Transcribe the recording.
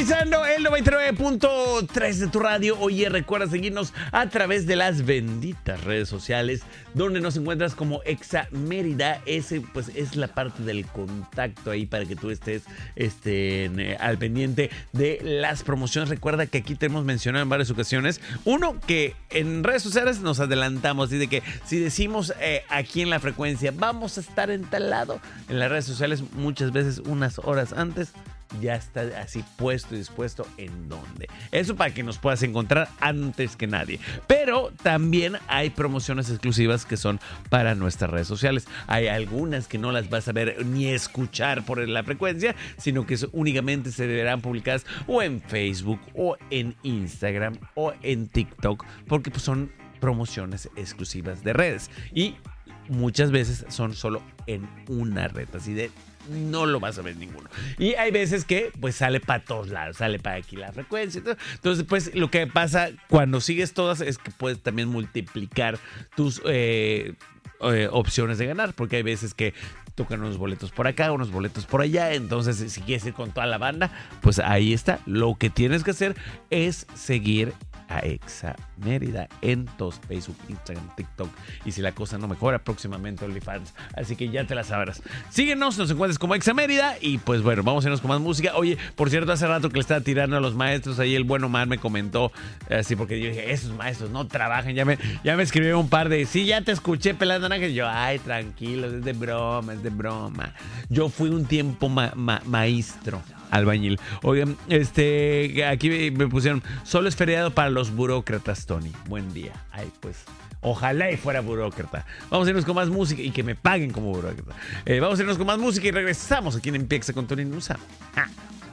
Sintonizando el 99.3 de tu radio. Oye, recuerda seguirnos a través de las benditas redes sociales, donde nos encuentras como Exa Mérida. Ese pues es la parte del contacto ahí para que tú estés al pendiente de las promociones. Recuerda que aquí te hemos mencionado en varias ocasiones. Uno, que en redes sociales nos adelantamos, y de que si decimos aquí en la frecuencia vamos a estar en tal lado, en las redes sociales muchas veces unas horas antes ya está así puesto y dispuesto en dónde. Eso para que nos puedas encontrar antes que nadie. Pero también hay promociones exclusivas que son para nuestras redes sociales. Hay algunas que no las vas a ver ni escuchar por la frecuencia, sino que únicamente se verán publicadas o en Facebook o en Instagram o en TikTok, porque pues son promociones exclusivas de redes. Y muchas veces son solo en una red, así de no lo vas a ver en ninguno. Y hay veces que pues sale para todos lados, sale para aquí la frecuencia. Entonces pues lo que pasa cuando sigues todas es que puedes también multiplicar tus opciones de ganar, porque hay veces que tocan unos boletos por acá, unos boletos por allá. Entonces si quieres ir con toda la banda, pues ahí está. Lo que tienes que hacer es seguir a Exa Mérida en todos, Facebook, Instagram, TikTok, y si la cosa no mejora, próximamente OnlyFans, así que ya te la sabrás. Síguenos, nos encuentres como Exa Mérida. Y pues bueno, vamos a irnos con más música. Oye, por cierto, hace rato que le estaba tirando a los maestros, ahí el buen Omar me comentó así, porque yo dije, esos maestros no trabajan. Ya me escribió un par de, sí, ya te escuché pelando naranjas. Yo, ay, tranquilos, es de broma. Yo fui un tiempo maestro albañil. Oigan, aquí me pusieron, solo es feriado para los burócratas, Tony. Buen día. Ay, pues, ojalá y fuera burócrata. Vamos a irnos con más música y que me paguen como burócrata. Vamos a irnos con más música y regresamos aquí en Empieza con Tony Nusa.